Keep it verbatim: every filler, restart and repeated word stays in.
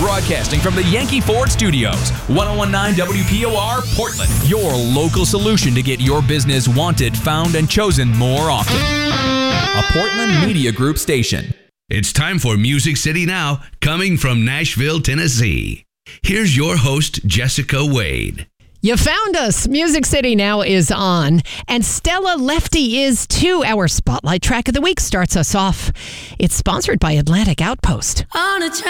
Broadcasting from the Yankee Ford Studios, ten nineteen W P O R, Portland. Your local solution to get your business wanted, found, and chosen more often. A Portland Media Group station. It's time for Music City Now, coming from Nashville, Tennessee. Here's your host, Jessica Wade. You found us. Music City Now is on, and Stella Lefty is too. Our Spotlight track of the week starts us off. It's sponsored by Atlantic Outpost. On a